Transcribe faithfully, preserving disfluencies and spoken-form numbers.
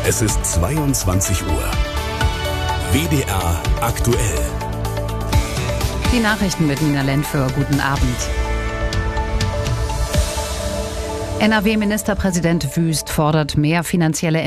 Es ist zweiundzwanzig Uhr. W D R aktuell. Die Nachrichten mit Nina Lentföhr. Guten Abend. N R W-Ministerpräsident Wüst fordert mehr finanzielle